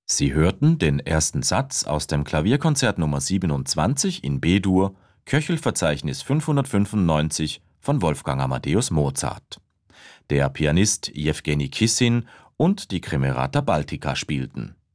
Sie hörten den ersten Satz aus dem Klavierkonzert Nummer 27 in B-Dur, Köchelverzeichnis 595 von Wolfgang Amadeus Mozart. Der Pianist Jewgeni Kissin und die Kremerata Baltica spielten